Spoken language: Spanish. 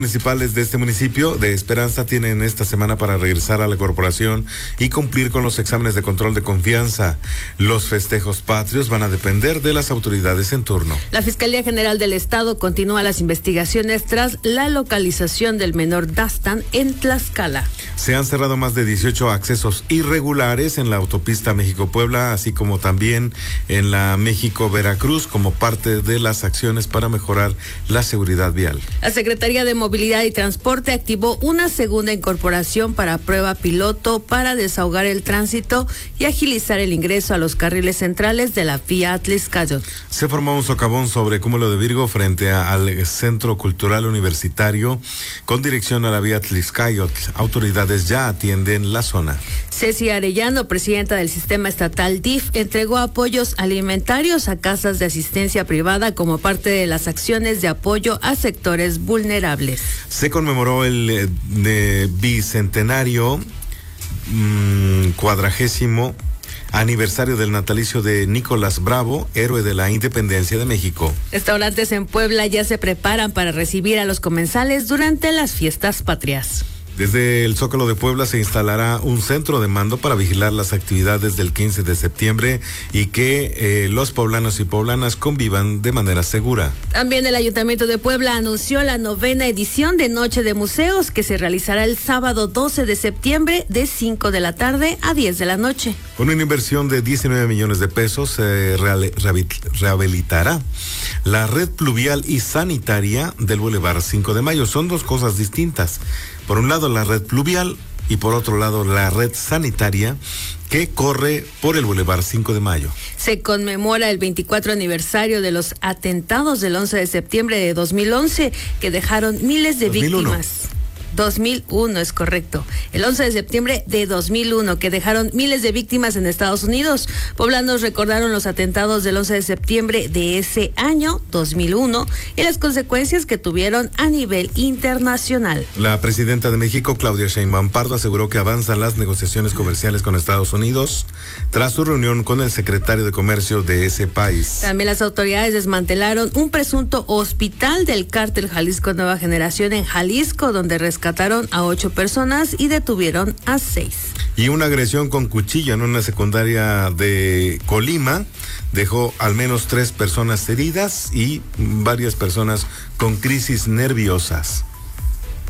Municipales de este municipio de Esperanza tienen esta semana para regresar a la corporación y cumplir con los exámenes de control de confianza. Los festejos patrios van a depender de las autoridades en turno. La Fiscalía General del Estado continúa las investigaciones tras la localización del menor Dastan en Tlaxcala. Se han cerrado más de 18 accesos irregulares en la autopista México-Puebla, así como también en la México-Veracruz, como parte de las acciones para mejorar la seguridad vial. La Secretaría de Movilidad y Transporte activó una segunda incorporación para prueba piloto para desahogar el tránsito y agilizar el ingreso a los carriles centrales de la vía Atlixcayotl. Se formó un socavón sobre Cúmulo de Virgo frente al Centro Cultural Universitario con dirección a la vía Atlixcayotl. Autoridades ya atienden la zona. Ceci Arellano, presidenta del Sistema Estatal DIF, entregó apoyos alimentarios a casas de asistencia privada como parte de las acciones de apoyo a sectores vulnerables. Se conmemoró el bicentenario 40º aniversario del natalicio de Nicolás Bravo, héroe de la independencia de México. Restaurantes en Puebla ya se preparan para recibir a los comensales durante las fiestas patrias. Desde el Zócalo de Puebla se instalará un centro de mando para vigilar las actividades del 15 de septiembre y que los poblanos y poblanas convivan de manera segura. También el Ayuntamiento de Puebla anunció la 9ª edición de Noche de Museos, que se realizará el sábado 12 de septiembre de 5 de la tarde a 10 de la noche. Con una inversión de 19 millones de pesos se rehabilitará la red pluvial y sanitaria del Boulevard 5 de Mayo. Son dos cosas distintas. Por un lado la red pluvial y por otro lado la red sanitaria que corre por el Boulevard 5 de Mayo. Se conmemora el 24 aniversario de los atentados del 11 de septiembre de 2011 que dejaron miles de 2001. víctimas. 2001, es correcto. El 11 de septiembre de 2001, que dejaron miles de víctimas en Estados Unidos. Poblanos recordaron los atentados del 11 de septiembre de ese año, 2001, y las consecuencias que tuvieron a nivel internacional. La presidenta de México, Claudia Sheinbaum Pardo, aseguró que avanzan las negociaciones comerciales con Estados Unidos tras su reunión con el secretario de Comercio de ese país. También las autoridades desmantelaron un presunto hospital del cártel Jalisco Nueva Generación en Jalisco, donde rescataron a 8 personas y detuvieron a 6. Y una agresión con cuchillo en una secundaria de Colima dejó al menos 3 personas heridas y varias personas con crisis nerviosas.